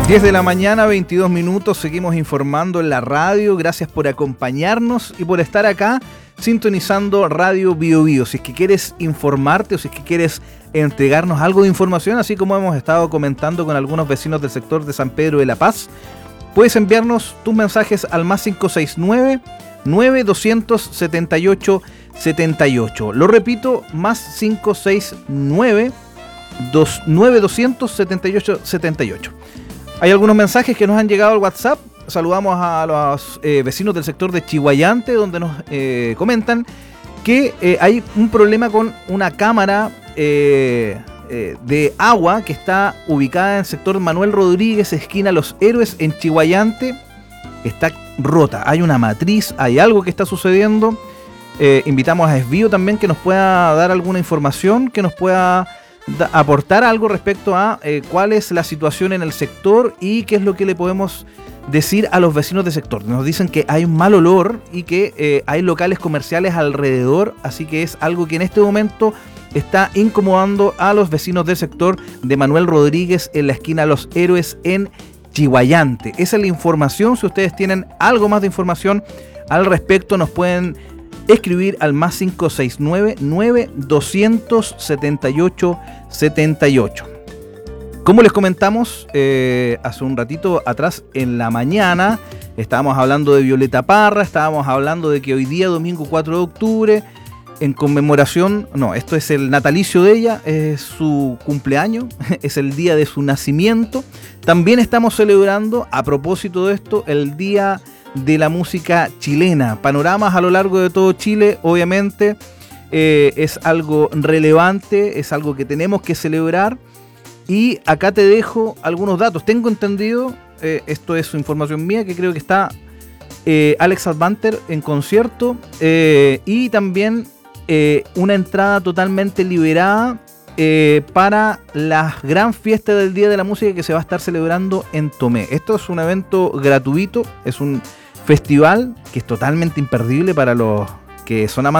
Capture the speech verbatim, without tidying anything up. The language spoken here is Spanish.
diez de la mañana, veintidós minutos, seguimos informando en la radio. Gracias por acompañarnos y por estar acá sintonizando Radio Bio Bio. Si es que quieres informarte o si es que quieres entregarnos algo de información, así como hemos estado comentando con algunos vecinos del sector de San Pedro de la Paz, puedes enviarnos tus mensajes al más cinco seis nueve, nueve dos siete ocho, siete ocho. Lo repito, más cinco seis nueve, nueve dos siete ocho, siete ocho. Hay algunos mensajes que nos han llegado al WhatsApp. Saludamos a los eh, vecinos del sector de Chiguayante, donde nos eh, comentan que eh, hay un problema con una cámara eh, eh, de agua que está ubicada en el sector Manuel Rodríguez, esquina Los Héroes, en Chiguayante. Está rota, hay una matriz, hay algo que está sucediendo. Eh, invitamos a Esbio también que nos pueda dar alguna información, que nos pueda da, aportar algo respecto a eh, cuál es la situación en el sector y qué es lo que le podemos decir a los vecinos del sector. Nos dicen que hay un mal olor y que eh, hay locales comerciales alrededor, así que es algo que en este momento está incomodando a los vecinos del sector de Manuel Rodríguez en la esquina Los Héroes en Chiguayante. Esa es la información. Si ustedes tienen algo más de información al respecto, nos pueden escribir al más cinco seis nueve, nueve dos siete ocho, siete ocho. Como les comentamos eh, hace un ratito atrás en la mañana, estábamos hablando de Violeta Parra, estábamos hablando de que hoy día, domingo cuatro de octubre, en conmemoración, no, esto es el natalicio de ella, es su cumpleaños, es el día de su nacimiento. También estamos celebrando, a propósito de esto, el Día de la Música Chilena. Panoramas a lo largo de todo Chile, obviamente, eh, es algo relevante, es algo que tenemos que celebrar. Y acá te dejo algunos datos. Tengo entendido, eh, esto es información mía, que creo que está eh, Alex Advanter en concierto eh, y también eh, una entrada totalmente liberada eh, para la gran fiesta del Día de la Música que se va a estar celebrando en Tomé. Esto es un evento gratuito, es un festival que es totalmente imperdible para los que son amantes